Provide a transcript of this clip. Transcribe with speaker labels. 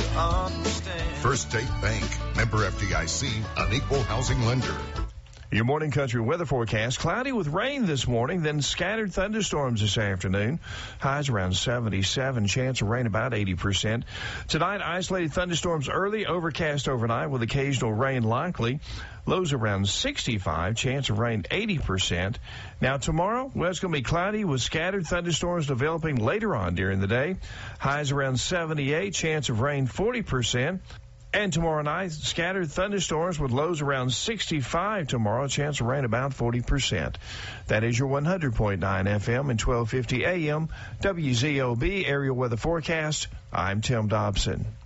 Speaker 1: understand.
Speaker 2: First State Bank, member FDIC, an equal housing lender.
Speaker 3: Your morning country weather forecast. Cloudy with rain this morning, then scattered thunderstorms this afternoon. Highs around 77, chance of rain about 80%. Tonight, isolated thunderstorms early, overcast overnight with occasional rain likely. Lows around 65, chance of rain 80%. Now tomorrow, well, it's going to be cloudy with scattered thunderstorms developing later on during the day. Highs around 78, chance of rain 40%. And tomorrow night, scattered thunderstorms with lows around 65 tomorrow, chance of rain about 40%. That is your 100.9 FM and 1250 AM WZOB aerial weather forecast. I'm Tim Dobson.